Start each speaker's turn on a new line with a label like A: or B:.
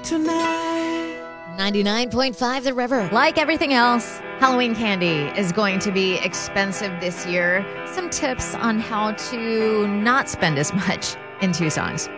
A: tonight.
B: 99.5 The River.
C: Like everything else, Halloween candy is going to be expensive this year. Some tips on how to not spend as much in 2 songs.